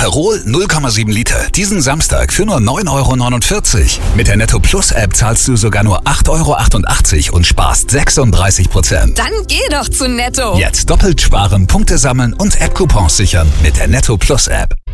Aperol 0,7 Liter. Diesen Samstag für nur 9,49 €. Mit der Netto Plus App zahlst du sogar nur 8,88 € und sparst 36%. Dann geh doch zu Netto. Jetzt doppelt sparen, Punkte sammeln und App-Coupons sichern mit der Netto Plus App.